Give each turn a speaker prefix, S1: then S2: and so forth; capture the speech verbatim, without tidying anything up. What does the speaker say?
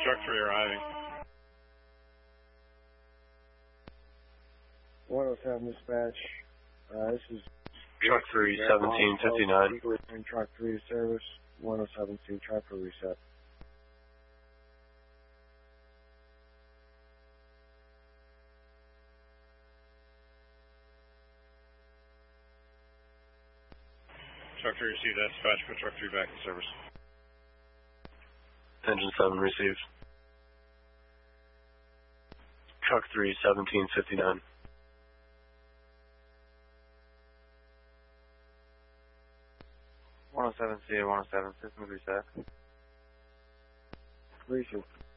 S1: Truck three arriving.
S2: one oh seven dispatch. Uh, this is
S3: Truck three, seventeen fifty-nine.
S2: Truck three to service. one oh seven C, try for reset.
S1: Truck three received that dispatch, put truck three back in service.
S3: Engine seven received. Truck three, seventeen fifty-nine.
S4: one oh seven C, one oh seven, system reset.
S2: Reset.